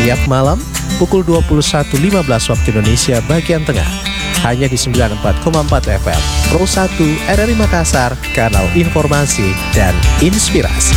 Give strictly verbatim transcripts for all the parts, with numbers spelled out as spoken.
setiap malam pukul dua puluh satu lima belas waktu Indonesia bagian tengah. Hanya di sembilan puluh empat koma empat F M Pro satu R R I Makassar, kanal informasi dan inspirasi.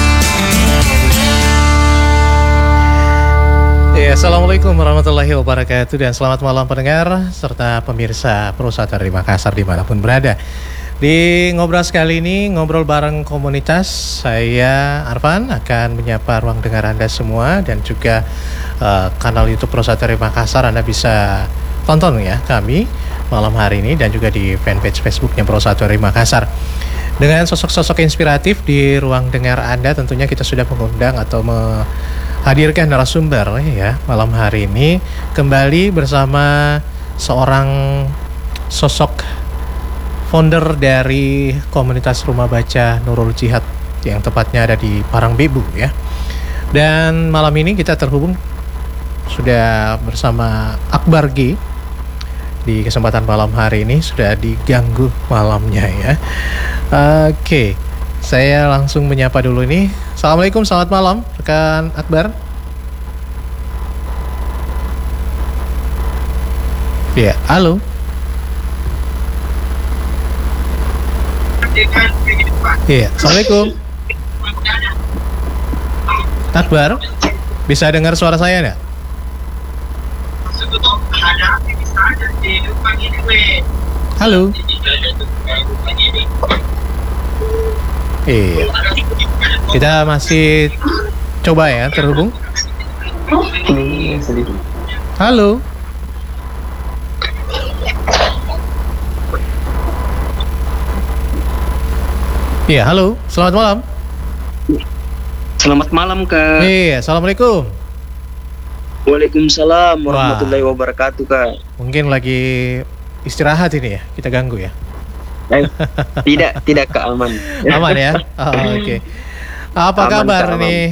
Ya, Assalamualaikum warahmatullahi wabarakatuh dan selamat malam pendengar serta pemirsa Pro satu R R I Makassar dimanapun berada. Di ngobrol sekali ini, ngobrol bareng komunitas, saya Arfan akan menyapa ruang dengar Anda semua dan juga uh, kanal YouTube Pro satu R R I Makassar. Anda bisa tonton ya kami malam hari ini dan juga di fanpage Facebooknya Pro satu R R I Makassar. Dengan sosok-sosok inspiratif di ruang dengar Anda, tentunya kita sudah mengundang atau menghadirkan narasumber ya malam hari ini kembali bersama seorang sosok founder dari komunitas Rumah Baca Nurul Jihad yang tepatnya ada di Parangbibu ya. Dan malam ini kita terhubung sudah bersama Akbar G. Di kesempatan malam hari ini sudah diganggu malamnya ya. Oke, saya langsung menyapa dulu nih. Assalamualaikum, selamat malam rekan Akbar. Ya, halo. Iya, assalamualaikum. Akbar, bisa dengar suara saya nggak? Halo. Iya. Kita masih coba ya terhubung. Halo. Iya, halo. Selamat malam. Selamat malam, Kak. Iya, assalamualaikum. Waalaikumsalam warahmatullahi wabarakatuh, Kak. Mungkin lagi istirahat ini ya, kita ganggu ya? Eh, tidak, tidak Kak, aman. Aman ya? Oh, oke. Okay. Apa aman, kabar Kak, nih?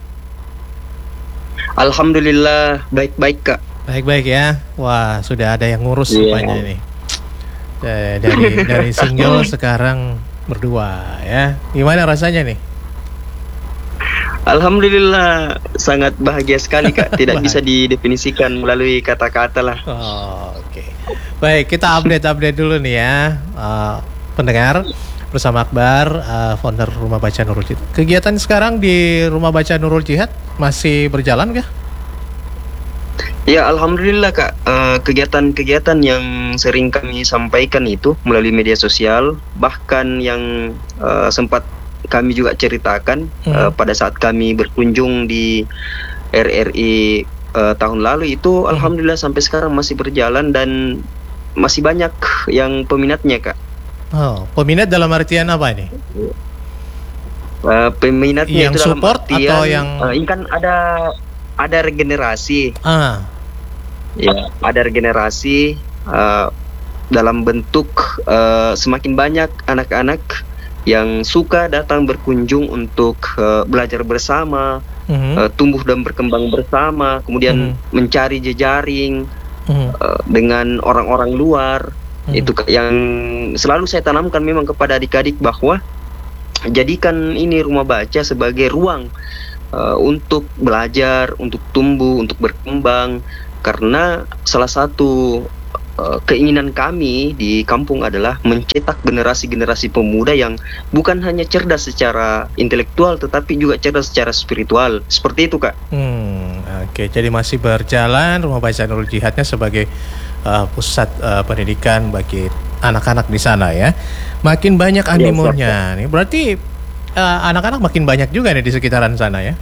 Alhamdulillah, baik-baik, Kak. Baik-baik ya. Wah, sudah ada yang ngurus yeah. rupanya ini. Dari dari single sekarang berdua ya. Gimana rasanya nih? Alhamdulillah, sangat bahagia sekali, Kak. Tidak bisa didefinisikan melalui kata-kata lah. Oh, oke. Okay. Baik, kita update-update dulu nih ya, uh, pendengar bersama Akbar, uh, founder Rumah Baca Nurul Jihad. Kegiatan sekarang di Rumah Baca Nurul Jihad masih berjalan kah? Ya, alhamdulillah, Kak. Uh, kegiatan-kegiatan yang sering kami sampaikan itu melalui media sosial, bahkan yang uh, sempat kami juga ceritakan hmm. uh, pada saat kami berkunjung di R R I uh, tahun lalu itu, hmm. alhamdulillah sampai sekarang masih berjalan dan masih banyak yang peminatnya, Kak. Oh, peminat dalam artian apa ini? Uh, peminatnya yang itu support dalam artian, atau yang uh, ini kan ada ada regenerasi. Ah. Ya, ada regenerasi uh, dalam bentuk uh, semakin banyak anak-anak yang suka datang berkunjung untuk uh, belajar bersama, mm-hmm. uh, tumbuh dan berkembang bersama, kemudian mm-hmm. mencari jejaring mm-hmm. uh, dengan orang-orang luar. Mm-hmm. Itu yang selalu saya tanamkan memang kepada adik-adik, bahwa jadikan ini rumah baca sebagai ruang uh, untuk belajar, untuk tumbuh, untuk berkembang. Karena salah satu uh, keinginan kami di kampung adalah mencetak generasi-generasi pemuda yang bukan hanya cerdas secara intelektual, tetapi juga cerdas secara spiritual. Seperti itu, Kak. Hmm, Oke, okay. Jadi masih berjalan Rumah Baca Nurul Jihadnya sebagai uh, pusat uh, pendidikan bagi anak-anak di sana ya. Makin banyak animonya nih. Berarti uh, anak-anak makin banyak juga nih di sekitaran sana ya.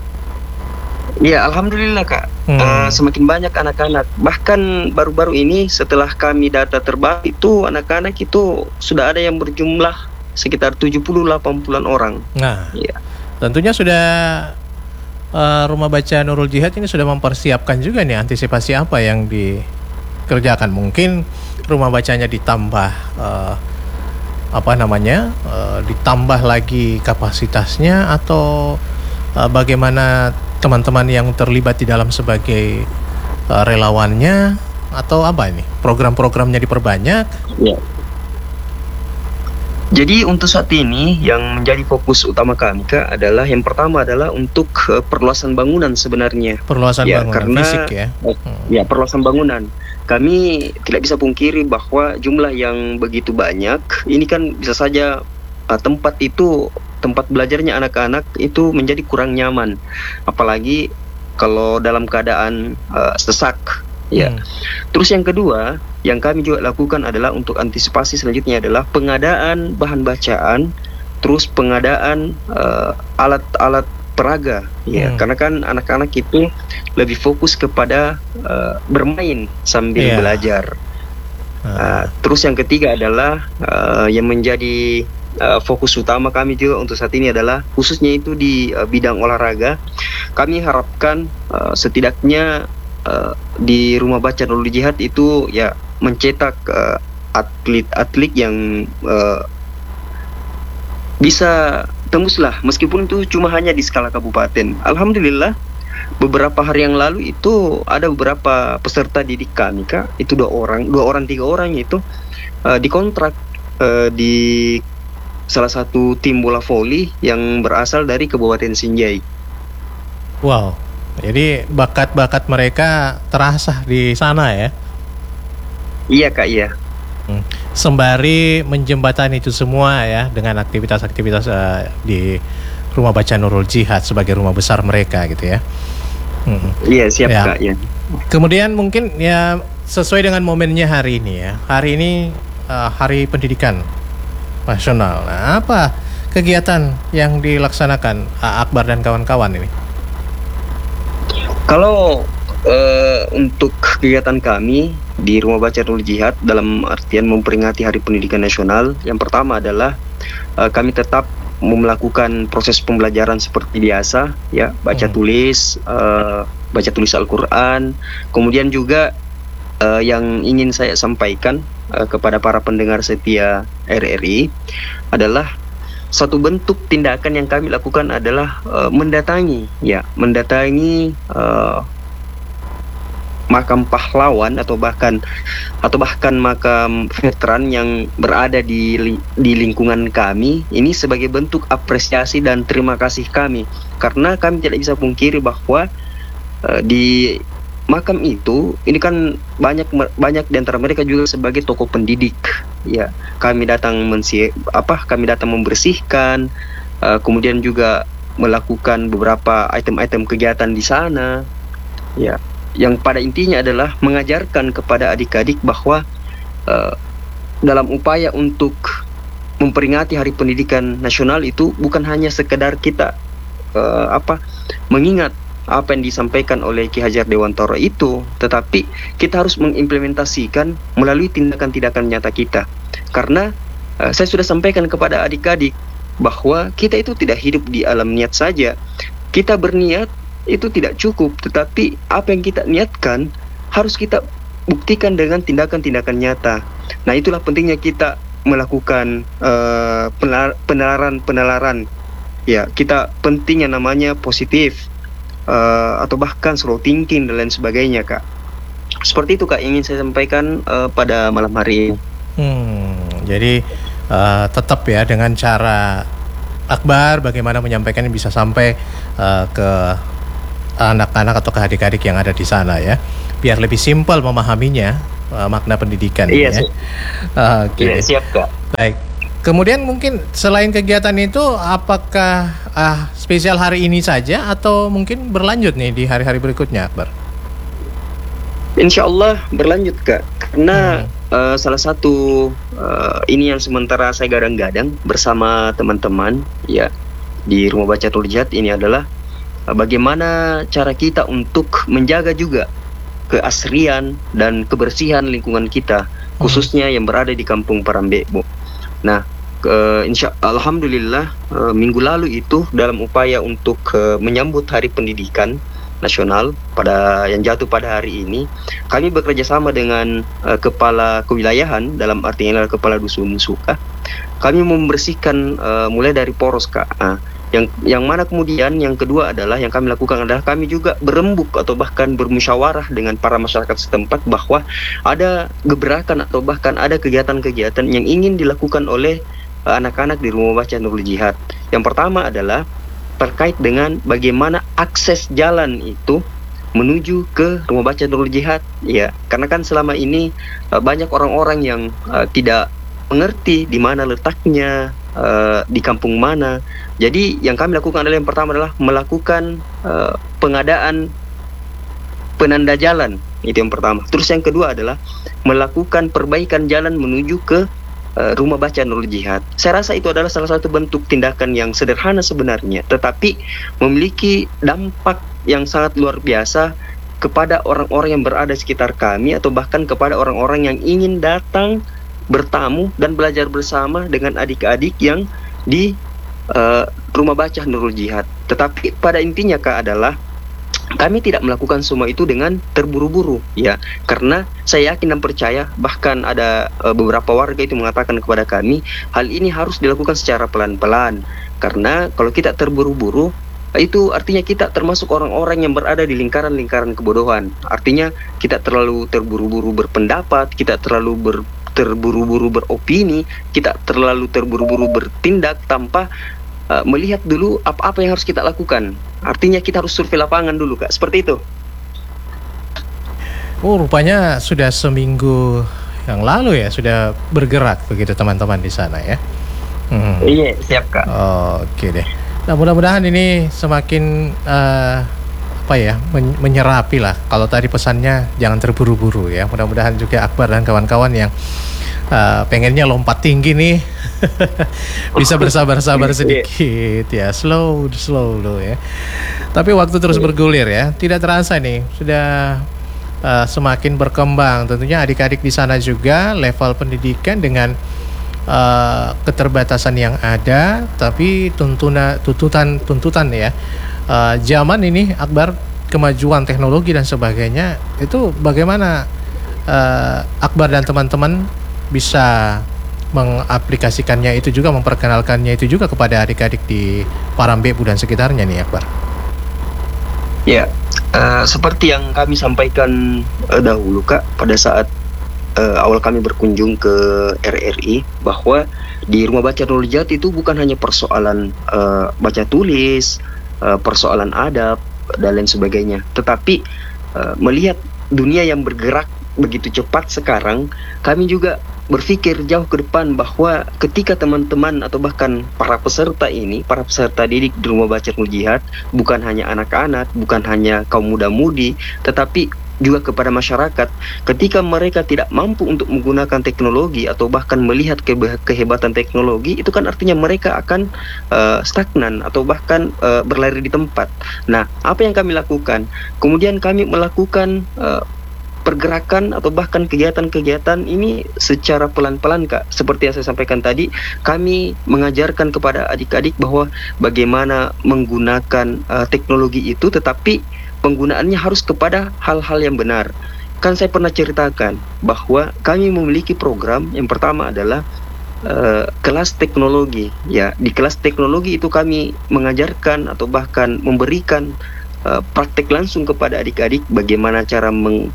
Ya, alhamdulillah, Kak. Hmm. Uh, semakin banyak anak-anak. Bahkan baru-baru ini setelah kami data terbaru itu, anak-anak itu sudah ada yang berjumlah sekitar tujuh puluh sampai delapan puluh orang. Nah, ya. Tentunya sudah uh, Rumah Baca Nurul Jihad ini sudah mempersiapkan juga nih antisipasi apa yang dikerjakan. Mungkin rumah bacanya ditambah uh, apa namanya? Uh, ditambah lagi kapasitasnya, atau uh, bagaimana teman-teman yang terlibat di dalam sebagai uh, relawannya, atau apa ini? Program-programnya diperbanyak? Ya. Jadi untuk saat ini yang menjadi fokus utama kami Kak adalah yang pertama adalah untuk uh, perluasan bangunan sebenarnya. Perluasan Ya, bangunan karena fisik ya. Hmm. ya perluasan bangunan. Kami tidak bisa pungkiri bahwa jumlah yang begitu banyak ini kan bisa saja uh, tempat itu tempat belajarnya anak-anak itu menjadi kurang nyaman. Apalagi kalau dalam keadaan uh, sesak. Ya. Hmm. Terus yang kedua, yang kami juga lakukan adalah untuk antisipasi selanjutnya adalah pengadaan bahan bacaan, terus pengadaan uh, alat-alat peraga, ya. Hmm. Karena kan anak-anak itu lebih fokus kepada uh, bermain sambil Yeah. belajar. Ah. Uh, terus yang ketiga adalah uh, yang menjadi uh, fokus utama kami juga untuk saat ini adalah khususnya itu di uh, bidang olahraga. Kami harapkan uh, setidaknya Uh, di Rumah Baca Nurul Jihad itu ya mencetak uh, atlet-atlet yang uh, bisa tembuslah meskipun itu cuma hanya di skala kabupaten. Alhamdulillah beberapa hari yang lalu itu ada beberapa peserta didik kami Kak, itu dua orang, dua orang tiga orang itu uh, dikontrak uh, di salah satu tim bola voli yang berasal dari Kabupaten Sinjai. Wow. Jadi bakat-bakat mereka terasa di sana ya. Iya Kak, iya. Hmm. Sembari menjembatani itu semua ya dengan aktivitas-aktivitas uh, di Rumah Baca Nurul Jihad sebagai rumah besar mereka gitu ya. Hmm. Iya, siap Ya. Kak, ya. Kemudian mungkin ya sesuai dengan momennya hari ini ya. Hari ini uh, Hari Pendidikan Nasional. Nah, apa kegiatan yang dilaksanakan uh, Akbar dan kawan-kawan ini? Kalau uh, untuk kegiatan kami di Rumah Baca Nurul Jihad dalam artian memperingati Hari Pendidikan Nasional, yang pertama adalah uh, kami tetap melakukan proses pembelajaran seperti biasa, ya, baca Hmm. tulis, uh, baca tulis Al-Quran. Kemudian juga uh, yang ingin saya sampaikan uh, kepada para pendengar setia R R I adalah satu bentuk tindakan yang kami lakukan adalah uh, mendatangi, ya, mendatangi uh, makam pahlawan atau bahkan atau bahkan makam veteran yang berada di di lingkungan kami. Ini sebagai bentuk apresiasi dan terima kasih kami, karena kami tidak bisa pungkiri bahwa uh, di makam itu ini kan banyak banyak di antara mereka juga sebagai tokoh pendidik, ya. Kami datang mensi apa kami datang membersihkan, uh, kemudian juga melakukan beberapa item-item kegiatan di sana, ya, yang pada intinya adalah mengajarkan kepada adik-adik bahwa uh, dalam upaya untuk memperingati Hari Pendidikan Nasional itu bukan hanya sekedar kita uh, apa mengingat apa yang disampaikan oleh Ki Hajar Dewantara itu, tetapi kita harus mengimplementasikan melalui tindakan-tindakan nyata kita. Karena uh, saya sudah sampaikan kepada adik-adik bahwa kita itu tidak hidup di alam niat saja. Kita berniat itu tidak cukup, tetapi apa yang kita niatkan harus kita buktikan dengan tindakan-tindakan nyata. Nah, itulah pentingnya kita melakukan uh, penalaran-penalaran. Ya, kita penting yang namanya positif. Uh, atau bahkan slow thinking dan lain sebagainya, Kak. Seperti itu, Kak, yang ingin saya sampaikan uh, pada malam hari ini. Hmm, jadi uh, tetap ya dengan cara Akbar bagaimana menyampaikannya bisa sampai uh, ke anak-anak atau ke adik-adik yang ada di sana ya, biar lebih simpel memahaminya uh, makna pendidikan. Iya, ya. Uh, Oke. Iya, siap, Kak. Baik. Kemudian mungkin selain kegiatan itu, apakah ah, spesial hari ini saja atau mungkin berlanjut nih di hari-hari berikutnya, Akbar? Insya Allah berlanjut, Kak. Karena Hmm. uh, salah satu uh, ini yang sementara saya gadang-gadang bersama teman-teman ya di Rumah Baca Nurul Jihad ini adalah uh, bagaimana cara kita untuk menjaga juga keasrian dan kebersihan lingkungan kita, khususnya yang berada di Kampung Parambekbo. Nah, Uh, insya Alhamdulillah uh, minggu lalu itu dalam upaya untuk uh, menyambut Hari Pendidikan Nasional pada yang jatuh pada hari ini, kami bekerja sama dengan uh, kepala kewilayahan, dalam artinya adalah kepala dusun Suka. Kami membersihkan uh, mulai dari poros, Kak. Uh, yang yang mana kemudian yang kedua adalah yang kami lakukan adalah kami juga berembuk atau bahkan bermusyawarah dengan para masyarakat setempat bahwa ada gebrakan atau bahkan ada kegiatan-kegiatan yang ingin dilakukan oleh uh, anak-anak di Rumah Baca Nurul Jihad. Yang pertama adalah terkait dengan bagaimana akses jalan itu menuju ke Rumah Baca Nurul Jihad, ya. Karena kan selama ini uh, banyak orang-orang yang uh, tidak mengerti di mana letaknya, uh, di kampung mana. Jadi yang kami lakukan adalah yang pertama adalah melakukan uh, pengadaan penanda jalan, itu yang pertama. Terus yang kedua adalah melakukan perbaikan jalan menuju ke uh, Rumah Baca Nurul Jihad. Saya rasa itu adalah salah satu bentuk tindakan yang sederhana sebenarnya, tetapi memiliki dampak yang sangat luar biasa kepada orang-orang yang berada di sekitar kami, atau bahkan kepada orang-orang yang ingin datang bertamu dan belajar bersama dengan adik-adik yang di uh, Rumah Baca Nurul Jihad. Tetapi pada intinya Kak adalah kami tidak melakukan semua itu dengan terburu-buru, ya, karena saya yakin dan percaya, bahkan ada uh, beberapa warga itu mengatakan kepada kami hal ini harus dilakukan secara pelan-pelan, karena kalau kita terburu-buru itu artinya kita termasuk orang-orang yang berada di lingkaran-lingkaran kebodohan. Artinya kita terlalu terburu-buru berpendapat, kita terlalu ber, terburu-buru beropini, kita terlalu terburu-buru bertindak tanpa Uh, melihat dulu apa-apa yang harus kita lakukan. Artinya kita harus survei lapangan dulu Kak, seperti itu. Oh, rupanya sudah seminggu yang lalu ya sudah bergerak begitu teman-teman di sana ya. Hmm. Iya, siap Kak. Oh, oke deh. Nah, mudah-mudahan ini semakin uh, apa ya men- menyerapi lah. Kalau tadi pesannya jangan terburu-buru ya. Mudah-mudahan juga Akbar dan kawan-kawan yang uh, pengennya lompat tinggi nih bisa bersabar-sabar sedikit ya, slow slow loh ya. Tapi waktu terus bergulir ya, tidak terasa nih sudah uh, semakin berkembang. Tentunya adik-adik di sana juga level pendidikan dengan uh, keterbatasan yang ada, tapi tuntuna, tuntutan tuntutan ya uh, zaman ini Akbar, kemajuan teknologi dan sebagainya itu bagaimana uh, Akbar dan teman-teman bisa mengaplikasikannya itu juga, memperkenalkannya itu juga kepada adik-adik di Parambebu dan sekitarnya nih Akbar. Ya, uh, seperti yang kami sampaikan uh, dahulu Kak, pada saat uh, awal kami berkunjung ke R R I, bahwa di Rumah Baca Nurul Jihad itu bukan hanya persoalan uh, baca tulis, uh, persoalan adab dan lain sebagainya, tetapi uh, melihat dunia yang bergerak begitu cepat sekarang, kami juga berpikir jauh ke depan bahwa ketika teman-teman atau bahkan para peserta ini, para peserta didik di Rumah Baca Nurul Jihad, bukan hanya anak-anak, bukan hanya kaum muda-mudi, tetapi juga kepada masyarakat, ketika mereka tidak mampu untuk menggunakan teknologi atau bahkan melihat ke- kehebatan teknologi, itu kan artinya mereka akan uh, stagnan atau bahkan uh, berlari di tempat. Nah, apa yang kami lakukan? Kemudian kami melakukan uh, pergerakan atau bahkan kegiatan-kegiatan ini secara pelan-pelan Kak. Seperti yang saya sampaikan tadi, kami mengajarkan kepada adik-adik bahwa bagaimana menggunakan uh, teknologi itu, tetapi penggunaannya harus kepada hal-hal yang benar. Kan saya pernah ceritakan bahwa kami memiliki program yang pertama adalah uh, kelas teknologi. Ya, di kelas teknologi itu kami mengajarkan atau bahkan memberikan uh, praktek langsung kepada adik-adik bagaimana cara meng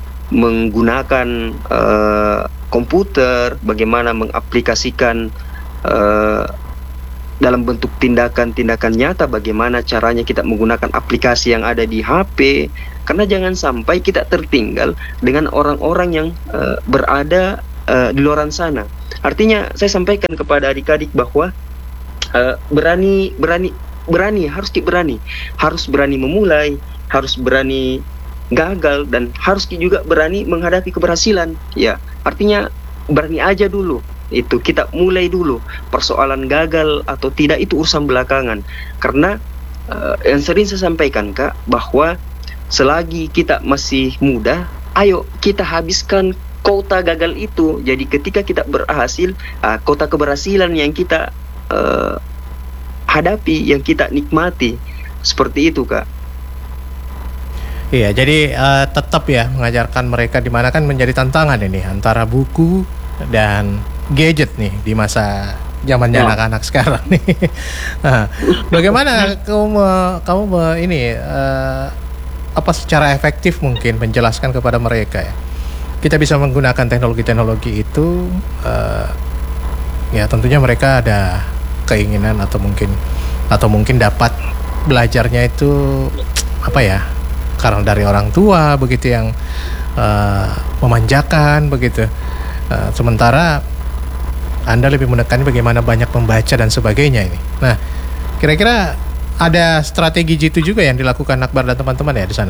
menggunakan uh, komputer, bagaimana mengaplikasikan uh, dalam bentuk tindakan-tindakan nyata, bagaimana caranya kita menggunakan aplikasi yang ada di H P, karena jangan sampai kita tertinggal dengan orang-orang yang uh, berada uh, di luar sana. Artinya saya sampaikan kepada adik-adik bahwa uh, berani, berani, berani, harus berani, harus berani memulai, harus berani gagal, dan harus juga berani menghadapi keberhasilan. Ya, artinya berani aja dulu. Itu kita mulai dulu. Persoalan gagal atau tidak itu urusan belakangan. Karena uh, yang sering saya sampaikan Kak, bahwa selagi kita masih muda, ayo kita habiskan kota gagal itu. Jadi ketika kita berhasil, uh, kota keberhasilan yang kita uh, hadapi, yang kita nikmati. Seperti itu Kak. Iya, jadi uh, tetap ya mengajarkan mereka, di mana kan menjadi tantangan ini antara buku dan gadget nih di masa zamannya oh. anak-anak sekarang nih. Nah, bagaimana kamu kamu ini uh, apa secara efektif mungkin menjelaskan kepada mereka ya? Kita bisa menggunakan teknologi-teknologi itu uh, ya tentunya mereka ada keinginan atau mungkin atau mungkin dapat belajarnya itu apa ya, karena dari orang tua begitu yang uh, memanjakan begitu. Uh, sementara Anda lebih menekankan bagaimana banyak membaca dan sebagainya ini. Nah, kira-kira ada strategi jitu juga yang dilakukan Akbar dan teman-teman ya di sana?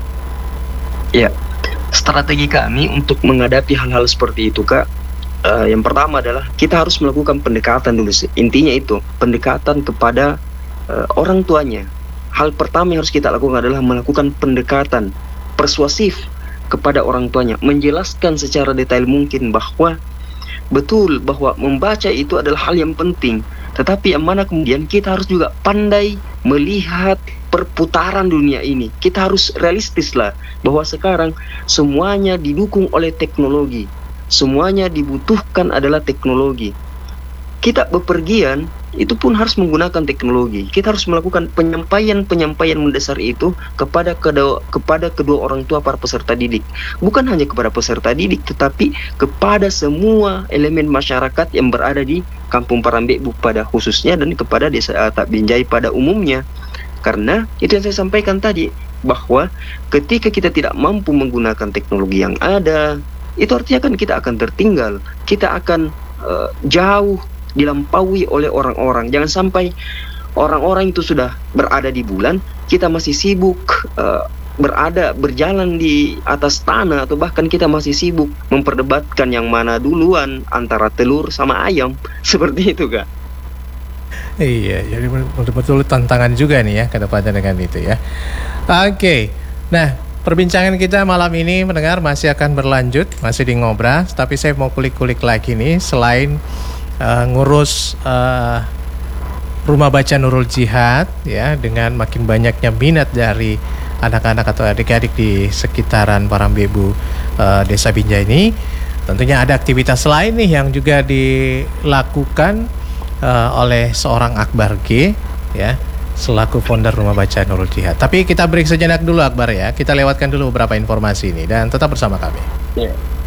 Ya, strategi kami untuk menghadapi hal-hal seperti itu, Kak. Uh, yang pertama adalah kita harus melakukan pendekatan dulu sih. Intinya itu, pendekatan kepada uh, orang tuanya. Hal pertama yang harus kita lakukan adalah melakukan pendekatan persuasif kepada orang tuanya, menjelaskan secara detail mungkin bahwa betul bahwa membaca itu adalah hal yang penting, tetapi yang mana kemudian kita harus juga pandai melihat perputaran dunia ini. Kita harus realistis lah bahwa sekarang semuanya didukung oleh teknologi, semuanya dibutuhkan adalah teknologi. Kita bepergian itu pun harus menggunakan teknologi. Kita harus melakukan penyampaian-penyampaian mendasar itu kepada kedua, kepada kedua orang tua para peserta didik. Bukan hanya kepada peserta didik, tetapi kepada semua elemen masyarakat yang berada di Kampung Parambekbu pada khususnya, dan kepada desa Atak Binjai pada umumnya. Karena itu yang saya sampaikan tadi, bahwa ketika kita tidak mampu menggunakan teknologi yang ada, itu artinya kan kita akan tertinggal. Kita akan uh, jauh dilampaui oleh orang-orang. Jangan sampai orang-orang itu sudah berada di bulan, kita masih sibuk uh, berada berjalan di atas tanah, atau bahkan kita masih sibuk memperdebatkan yang mana duluan antara telur sama ayam. Seperti itu, Kak. Iya, jadi betul-betul tantangan juga nih ya ke depannya dengan itu ya. Oke. Nah, perbincangan kita malam ini mendengar masih akan berlanjut, masih di Ngobras, tapi saya mau kulik-kulik lagi nih, selain Uh, ngurus uh, rumah baca Nurul Jihad ya, dengan makin banyaknya minat dari anak-anak atau adik-adik di sekitaran Parambekbu uh, Desa Binjai ini, tentunya ada aktivitas lain nih yang juga dilakukan uh, oleh seorang Akbar G ya, selaku founder rumah baca Nurul Jihad. Tapi kita break sejenak dulu Akbar ya, kita lewatkan dulu beberapa informasi ini dan tetap bersama kami. Yeah.